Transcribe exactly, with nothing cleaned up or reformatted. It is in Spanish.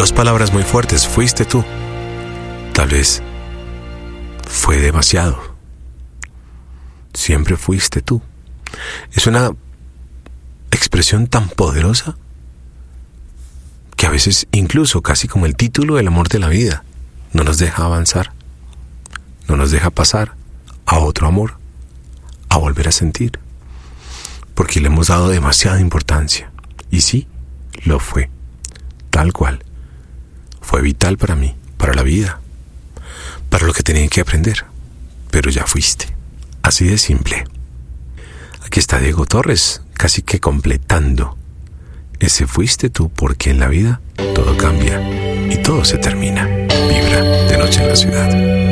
Dos palabras muy fuertes, fuiste tú. Tal vez fue demasiado. Siempre fuiste tú. Es una expresión tan poderosa que a veces, incluso casi como el título del amor de la vida, no nos deja avanzar, no nos deja pasar a otro amor, a volver a sentir, porque le hemos dado demasiada importancia. Y sí, lo fue, tal cual. Fue vital para mí, para la vida, para lo que tenía que aprender, pero ya fuiste. Así de simple. Aquí está Diego Torres, casi que completando ese fuiste tú, porque en la vida todo cambia y todo se termina. Vibra de Noche en la Ciudad.